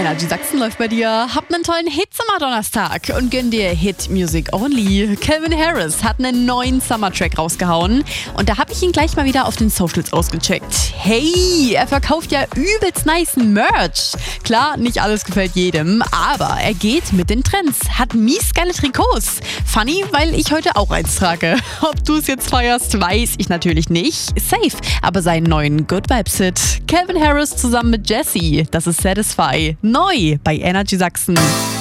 Energy Sachsen läuft bei dir. Hab einen tollen Hit Donnerstag und gönn dir Hit Music Only. Calvin Harris hat einen neuen Summer-Track rausgehauen und da habe ich ihn gleich mal wieder auf den Socials ausgecheckt. Hey, er verkauft ja übelst nice Merch. Klar, nicht alles gefällt jedem, aber er geht mit den Trends. Hat mies geile Trikots. Funny, weil ich heute auch eins trage. Ob du es jetzt feierst, weiß ich natürlich nicht. Safe, aber seinen neuen Good Vibes Hit. Calvin Harris zusammen mit Jessie. Das ist Satisfy. Neu bei Energy Sachsen.